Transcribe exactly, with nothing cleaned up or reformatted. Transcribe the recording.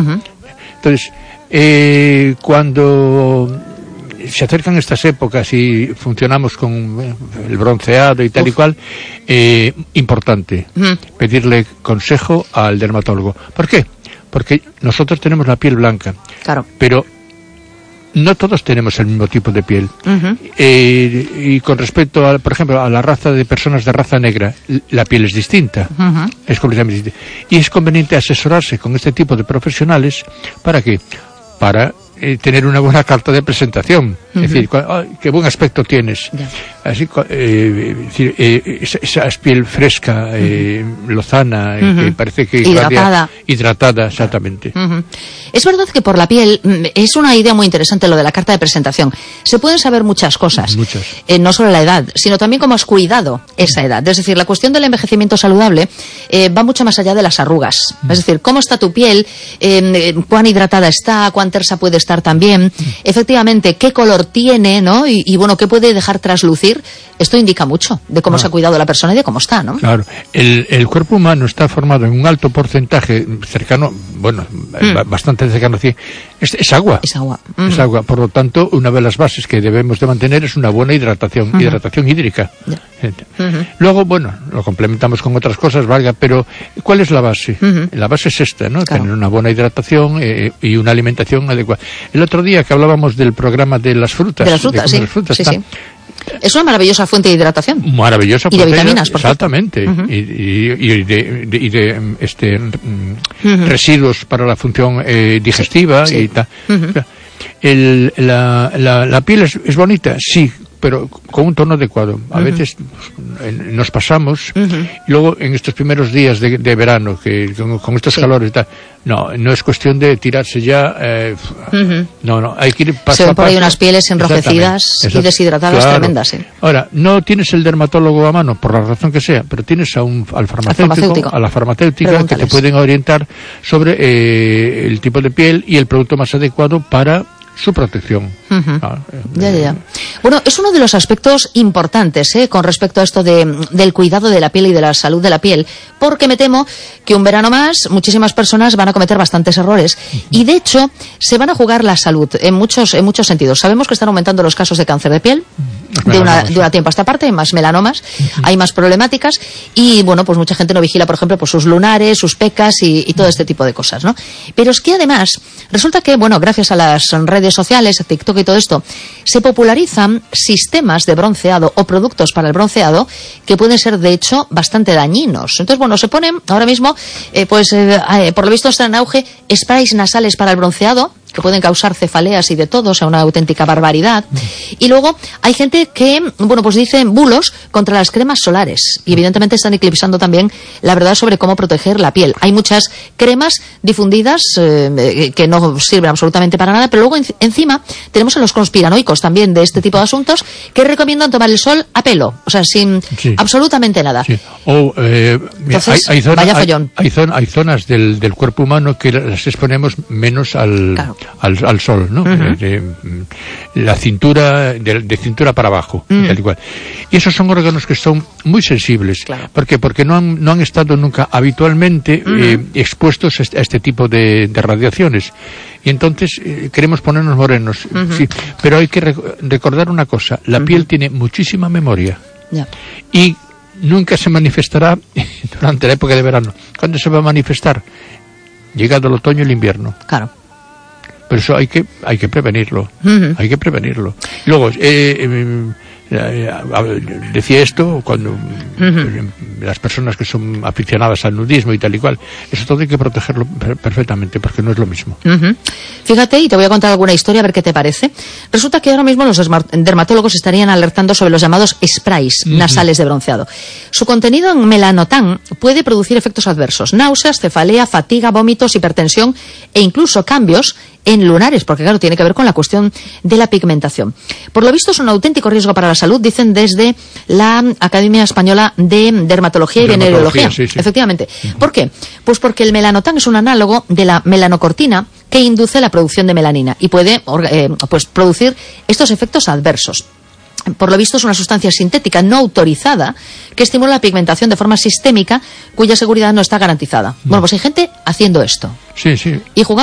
Uh-huh. Entonces, eh, cuando se acercan estas épocas y funcionamos con el bronceado y tal Uf. y cual, eh, importante, uh-huh. pedirle consejo al dermatólogo. ¿Por qué? Porque nosotros tenemos la piel blanca, claro. pero no todos tenemos el mismo tipo de piel. Uh-huh. Eh, y con respecto, a, por ejemplo, a la raza de personas de raza negra, la piel es distinta. Uh-huh. Es completamente distinta. Y es conveniente asesorarse con este tipo de profesionales. ¿Para qué? Para eh, tener una buena carta de presentación. Uh-huh. Es decir, oh, qué buen aspecto tienes. Yeah. Así, eh, es decir, eh, esa, esa piel fresca, eh, uh-huh. lozana, uh-huh. que parece que hidratada. Hidratada, exactamente. Uh-huh. Es verdad que por la piel es una idea muy interesante lo de la carta de presentación. Se pueden saber muchas cosas. Muchas. Eh, no solo la edad, sino también cómo has cuidado esa edad. Es decir, la cuestión del envejecimiento saludable eh, va mucho más allá de las arrugas. Uh-huh. Es decir, cómo está tu piel, eh, cuán hidratada está, cuán tersa puede estar también. Uh-huh. Efectivamente, qué color tiene, ¿no? Y, y bueno, qué puede dejar traslucir. Esto indica mucho de cómo ah. se ha cuidado la persona y de cómo está, ¿no? Claro. El, el cuerpo humano está formado en un alto porcentaje, cercano, bueno, mm. bastante cercano a cien, es, es agua. Es agua. Mm. Es agua. Por lo tanto, una de las bases que debemos de mantener es una buena hidratación, mm. hidratación hídrica. Yeah. Mm-hmm. Luego, bueno, lo complementamos con otras cosas, valga, pero ¿cuál es la base? Mm-hmm. La base es esta, ¿no? Claro. Tener una buena hidratación eh, y una alimentación adecuada. El otro día que hablábamos del programa de las frutas. De las frutas, de sí. Las frutas, sí, está, sí. Es una maravillosa fuente de hidratación. Maravillosa. Y de vitaminas, por exactamente. Uh-huh. Y, y, y de, de, y de este, uh-huh. residuos para la función eh, digestiva sí. y tal. Uh-huh. El, la, la, la piel es, es bonita, sí, pero con un tono adecuado. A uh-huh. veces nos pasamos, uh-huh. y luego en estos primeros días de, de verano, que con, con estos sí. calores y tal, no, no es cuestión de tirarse ya, eh, uh-huh. no, no, hay que ir paso Se ven a por paso. Ahí unas pieles enrojecidas y deshidratadas claro. tremendas, ¿eh? Ahora, no tienes el dermatólogo a mano, por la razón que sea, pero tienes a un, al farmacéutico, farmacéutico. a la farmacéutica, que te pueden orientar sobre eh, el tipo de piel y el producto más adecuado para su protección. Uh-huh. ah, eh, ya, ya, ya. Bueno, es uno de los aspectos importantes ¿eh? con respecto a esto de, del cuidado de la piel y de la salud de la piel, porque me temo que un verano más muchísimas personas van a cometer bastantes errores uh-huh. y de hecho se van a jugar la salud en muchos, en muchos sentidos. Sabemos que están aumentando los casos de cáncer de piel uh-huh. de una, de una tiempo a esta parte, hay más melanomas, uh-huh. hay más problemáticas y bueno, pues mucha gente no vigila, por ejemplo, pues sus lunares, sus pecas y, y todo este tipo de cosas, ¿no? Pero es que además resulta que, bueno, gracias a las redes sociales, a TikTok y todo esto, se popularizan sistemas de bronceado o productos para el bronceado que pueden ser, de hecho, bastante dañinos. Entonces, bueno, se ponen ahora mismo, eh, pues, eh, eh, por lo visto están en auge sprays nasales para el bronceado, que pueden causar cefaleas y de todo, o sea, una auténtica barbaridad. Y luego hay gente que, bueno, pues dicen bulos contra las cremas solares. Y evidentemente están eclipsando también la verdad sobre cómo proteger la piel. Hay muchas cremas difundidas eh, que no sirven absolutamente para nada, pero luego en, encima tenemos a los conspiranoicos también de este tipo de asuntos que recomiendan tomar el sol a pelo, o sea, sin sí. absolutamente nada. Sí. O, eh, mira, Entonces, hay, hay, zona, vaya follón. Hay, hay, zona, hay zonas del, del cuerpo humano que las exponemos menos al... Claro. Al, al sol, ¿no? Uh-huh. de, de, la cintura, de, de cintura para abajo, uh-huh. tal y cual. Y esos son órganos que son muy sensibles. Claro. ¿Por qué? Porque no han, no han estado nunca habitualmente uh-huh. eh, expuestos a este, a este tipo de, de radiaciones. Y entonces eh, queremos ponernos morenos. Uh-huh. Sí, pero hay que rec- recordar una cosa. La uh-huh. piel tiene muchísima memoria. Yeah. Y nunca se manifestará durante la época de verano. ¿Cuándo se va a manifestar? Llegado el otoño y el invierno. Claro. Pero eso hay que hay que prevenirlo, uh-huh. hay que prevenirlo. Luego, eh, eh, eh, decía esto cuando uh-huh. las personas que son aficionadas al nudismo y tal y cual, eso todo hay que protegerlo perfectamente porque no es lo mismo. Uh-huh. Fíjate, y te voy a contar alguna historia a ver qué te parece. Resulta que ahora mismo los dermatólogos estarían alertando sobre los llamados sprays uh-huh. nasales de bronceado. Su contenido en melanotán puede producir efectos adversos, náuseas, cefalea, fatiga, vómitos, hipertensión e incluso cambios en lunares, porque claro, tiene que ver con la cuestión de la pigmentación. Por lo visto es un auténtico riesgo para la salud, dicen desde la Academia Española de Dermatología y Venerología. Sí, sí. Efectivamente. Uh-huh. ¿Por qué? Pues porque el melanotán es un análogo de la melanocortina que induce la producción de melanina y puede eh, pues producir estos efectos adversos. Por lo visto es una sustancia sintética no autorizada que estimula la pigmentación de forma sistémica cuya seguridad no está garantizada. No. Bueno, pues hay gente haciendo esto. Sí, sí. Y jugando